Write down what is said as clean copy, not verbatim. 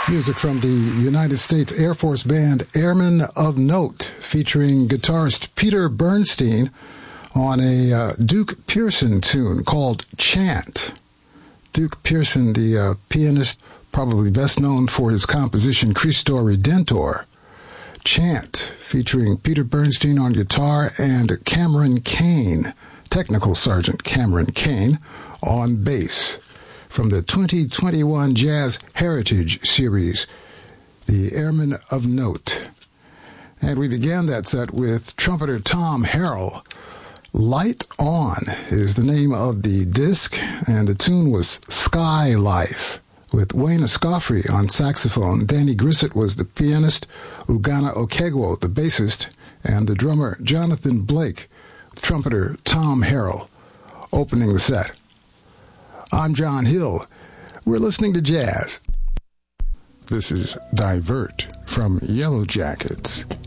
Music from the United States Air Force band Airmen of Note, featuring guitarist Peter Bernstein on a Duke Pearson tune called Chant. Duke Pearson, the pianist, probably best known for his composition Christo Redentor. Chant, featuring Peter Bernstein on guitar and Cameron Kane, Technical Sergeant Cameron Kane, on bass. From the 2021 Jazz Heritage Series, the Airmen of Note. And we began that set with trumpeter Tom Harrell. Light On is the name of the disc, and the tune was Sky Life, with Wayne Escoffery on saxophone. Danny Grissett was the pianist, Ugana Okegwo the bassist, and the drummer Jonathan Blake, trumpeter Tom Harrell, opening the set. I'm John Hill. We're listening to jazz. This is Divert from Yellow Jackets.